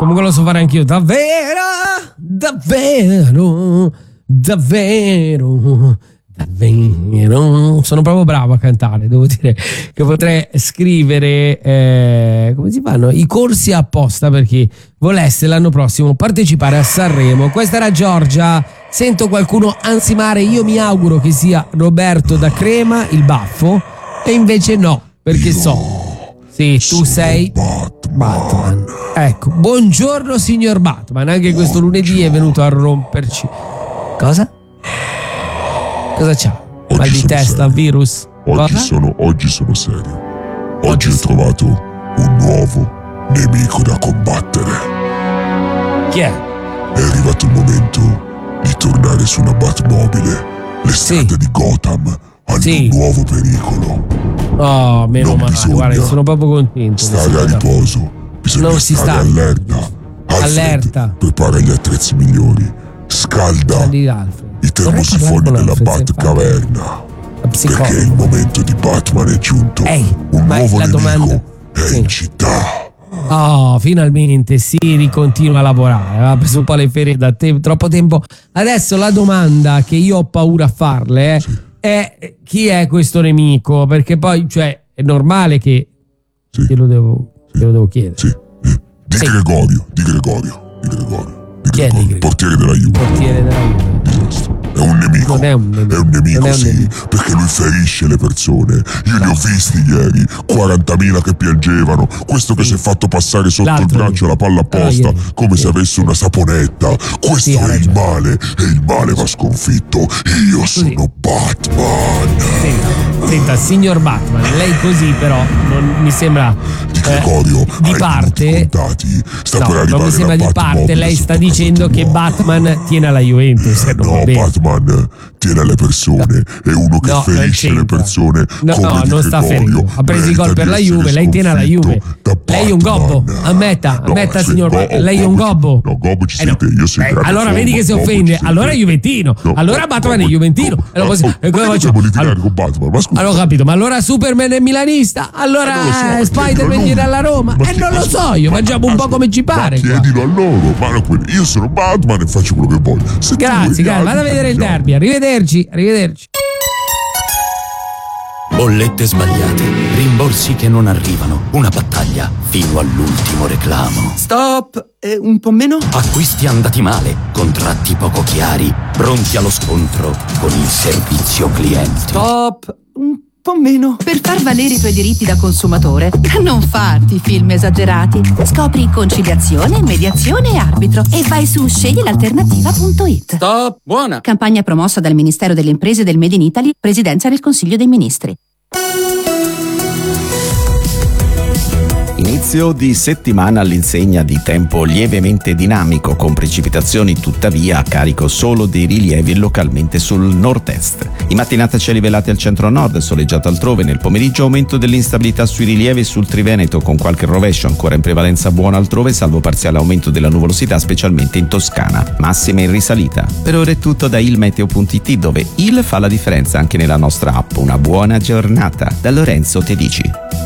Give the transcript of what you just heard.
Comunque lo so fare anch'io. Davvero, davvero, davvero, davvero. Sono proprio bravo a cantare. Devo dire che potrei scrivere come si fanno i corsi apposta per chi volesse l'anno prossimo partecipare a Sanremo. Questa era Giorgia. Sento qualcuno ansimare. Io mi auguro che sia Roberto da Crema, il baffo, e invece no, perché sì, tu sei Batman. Ecco, buongiorno signor Batman. Anche questo lunedì è venuto a romperci. Cosa c'ha? Mal di testa, serio. virus? Oggi sono serio. Oggi ho trovato un nuovo nemico da combattere. Chi è? È arrivato il momento di tornare su una Batmobile. Le strade di Gotham hanno un nuovo pericolo. Oh, meno Non male, bisogna guarda, sono proprio contento. stare a riposo. Bisogna Non si stare sta. allerta. Allerta. Prepara gli attrezzi migliori. Scalda i termosifoni della Batcaverna. Perché il momento di Batman è giunto. Un nuovo nemico è in città. Oh, finalmente si ricontinua a lavorare. Aveva preso un po' le ferie da troppo tempo. Adesso la domanda che io ho paura a farle è chi è questo nemico? Perché poi, cioè, è normale che te lo devo chiedere. Di Gregorio. Chi è Di Gregorio? Portiere della Juve. È un nemico. Non è un nemico, sì, perché lui ferisce le persone. Io li ho visti ieri, 40.000 che piangevano, questo che si è fatto passare sotto il braccio la palla apposta, come se avesse una saponetta. Questo è il male, e il male va sconfitto. Io sono Batman. Senta, signor Batman, lei così però non mi sembra Di Gregorio, di parte. Sta No, per arrivare non mi sembra la di parte. Batmobile Lei sta sotto dicendo che Batman tiene alla Juventus. No, Batman tiene alle persone, è uno che ferisce le persone. No, non sta ferendo. Ha preso i gol per la Juve, lei tiene alla Juve. Lei è un gobbo. Ammetta, signor Batman. Lei è un gobbo. No, gobbo ci siete io, sei grande. Allora vedi che si offende. Allora è juventino. Allora Batman è juventino. E come facciamo? Con Batman, ma scusa. Allora ho capito, ma allora Superman è milanista? Allora Spider-Man viene alla Roma? Non lo so, io mangiamo un po' come ci pare. Chiedilo a loro, ma io sono Batman e faccio quello che voglio. Grazie, vado a vedere il derby. Arrivederci. Bollette sbagliate, rimborsi che non arrivano, una battaglia fino all'ultimo reclamo. Stop! Un po' meno? Acquisti andati male, contratti poco chiari, pronti allo scontro con il servizio clienti. Stop! Un po' meno. Per far valere i tuoi diritti da consumatore, non farti film esagerati. Scopri conciliazione, mediazione e arbitro e vai su sceglielalternativa.it. Stop! Buona! Campagna promossa dal Ministero delle Imprese del Made in Italy, Presidenza del Consiglio dei Ministri. Inizio di settimana all'insegna di tempo lievemente dinamico, con precipitazioni tuttavia a carico solo dei rilievi localmente sul nord-est. In mattinata cieli velati al centro-nord, soleggiato altrove, nel pomeriggio aumento dell'instabilità sui rilievi sul Triveneto, con qualche rovescio ancora in prevalenza buona altrove, salvo parziale aumento della nuvolosità specialmente in Toscana. Massime in risalita. Per ora è tutto da ilmeteo.it, dove il fa la differenza anche nella nostra app. Una buona giornata. Da Lorenzo Tedici.